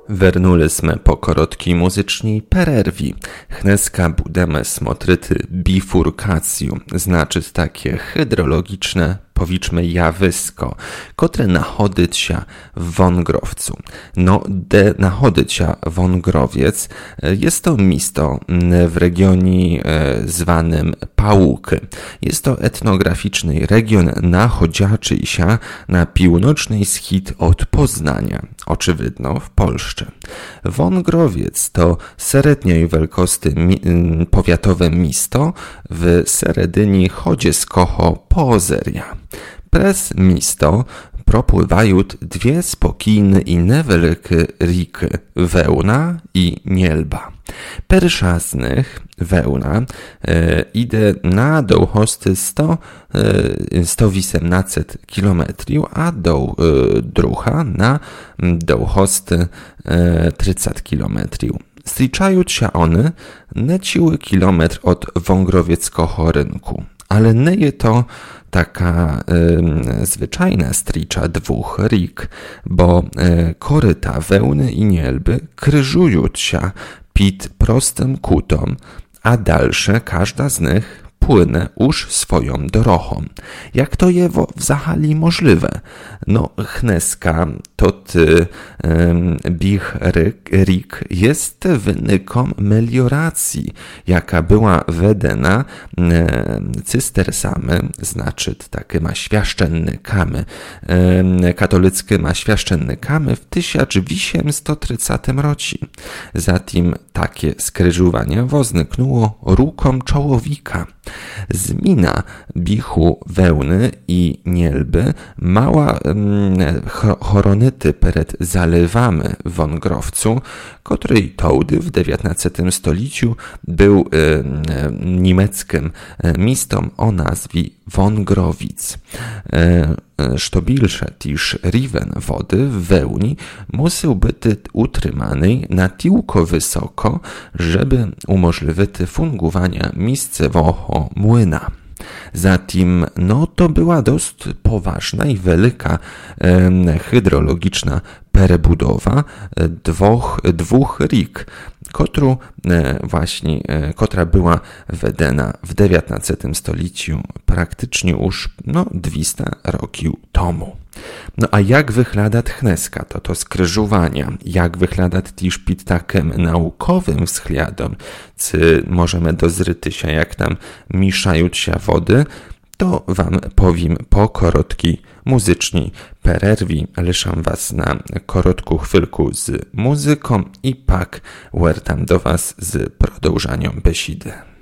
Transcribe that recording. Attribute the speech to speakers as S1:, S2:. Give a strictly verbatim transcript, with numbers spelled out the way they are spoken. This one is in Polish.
S1: Вернули сме по короткій музичній перерві. Dneska budeme smotrити bifurkacju, значить takie hydrologiczne, powiedzmy jawisko, które nachodzić się w Wągrowcu. No, de nachodzić się Wągrowiec jest to miasto w regionie zwanym Pałuki. Jest to etnograficzny region nachodziaczy się na północny wschód od Poznania, oczywidno w Polsce. Wągrowiec to średniej wielkości mi- powiatowe miasto w seredinie chodzieskiego Pozeria. Przez miasto propływają dwie spokojne i niewielkie rzeki Wełna i Nielba. Pierwsza z nich, Wełna, e, idzie na długości sto osiemnaście kilometrów, a do e, druga na długości e, trzydzieści kilometrów. Zliczają się one nieciły kilometr od Wągrowieckiego rynku, ale nie jest to taka y, zwyczajna stricza dwóch rik, bo y, koryta Wełny i Nielby krzyżują się pod prostym kutą, a dalsze każda z nich płynę już swoją drogą. Jak to jest w zachali możliwe? No, Dneska to ty um, bich rik jest wynikiem melioracji, jaka była wedena um, cystersami, znaczy takimi świaszczennikami, um, katolickymi świaszczennikami w tysiąc osiemset trzydziestym roku. Zatem takie skrzyżowanie wozniknęło ruką czołowika. Zmina bichu Wełny i Nielby mała mm, choronyty przed zalewami w Wągrowcu, który tołdy w dziewiętnastym stuleciu był y, y, niemieckim miastem o nazwie Wągrowic. Y, Sztobilsze też riven wody w Wełni musiał być utrzymany na tyłko wysoko, żeby umożliwić fungowanie miejscowego młyna. Zatem no, to była dość poważna i wielka e, hydrologiczna perebudowa dwóch, dwóch rik, którą e, właśnie, e, która była wedena w dziewiętnastym stuleciu praktycznie już no, dwieście roków temu. No a jak wygląda Dneska, to to skrzyżowania, jak wygląda też pod takim naukowym względem, czy możemy dozryty się, jak tam mieszają się wody, to wam powiem po krótkiej muzycznej przerwie. Liszam was na krótką chwilkę z muzyką i pak wracam do was z продовжaniem besidy.